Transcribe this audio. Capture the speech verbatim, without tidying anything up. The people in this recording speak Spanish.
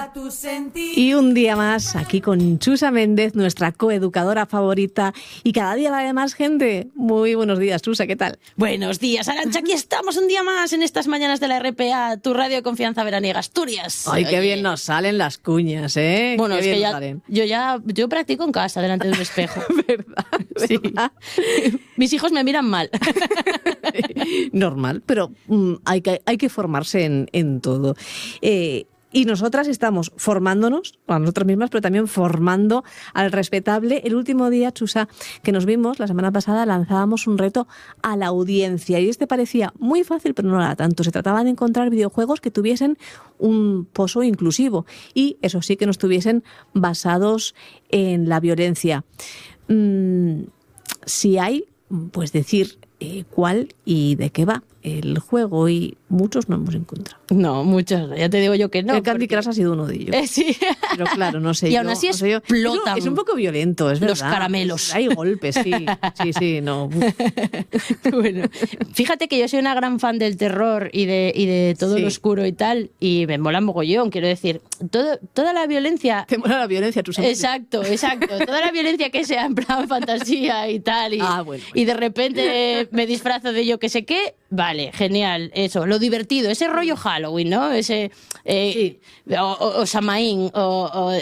tu sentir. Y un día más aquí con Chusa Méndez, nuestra coeducadora favorita, y cada día la de más gente. Muy buenos días, Chusa, ¿qué tal? Buenos días, Arantxa, aquí estamos un día más en estas mañanas de la R P A, tu radio de confianza veraniega, Asturias. Ay, qué Oye. bien nos salen las cuñas, ¿eh? Bueno, qué es bien que nos ya, salen. yo ya yo practico en casa, delante de un espejo. ¿Verdad? Sí. ¿Verdad? Mis hijos me miran mal. Normal, pero mm, hay, que, hay que formarse en, en todo. Eh, y nosotras estamos formándonos, a nosotras mismas, pero también formando al respetable. El último día, Chusa, que nos vimos, la semana pasada, lanzábamos un reto a la audiencia. Y este parecía muy fácil, pero no era tanto. Se trataba de encontrar videojuegos que tuviesen un pozo inclusivo. Y eso sí, que no estuviesen basados en la violencia. Mm, si hay, pues decir eh, cuál y de qué va el juego, y muchos no hemos encontrado. No, muchos, ya te digo yo que no. El Candy porque- Crush ha sido uno de ellos. Eh, sí. Pero claro, no sé Y yo. aún así no sé yo. explotan Es un poco violento, es verdad. los caramelos. Hay golpes, sí. Sí, sí, no. Bueno, fíjate que yo soy una gran fan del terror y de, y de todo Sí. lo oscuro y tal, y me mola mogollón, quiero decir, todo, toda la violencia... Te mola la violencia, tú sabes. Exacto, exacto. Toda la violencia que sea en plan fantasía y tal, y, Ah, bueno, y de repente me disfrazo de yo que sé qué, vale, genial, eso, lo divertido, ese rollo Halloween, ¿no? Ese, eh, o, o, o Samaín, o, o